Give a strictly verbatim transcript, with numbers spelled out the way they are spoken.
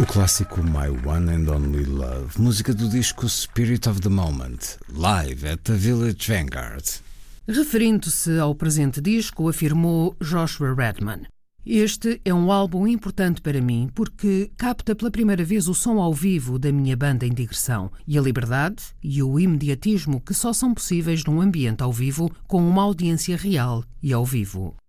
O clássico My One and Only Love, música do disco Spirit of the Moment, live at the Village Vanguard. Referindo-se ao presente disco, afirmou Joshua Redman: "Este é um álbum importante para mim porque capta pela primeira vez o som ao vivo da minha banda em digressão e a liberdade e o imediatismo que só são possíveis num ambiente ao vivo com uma audiência real e ao vivo."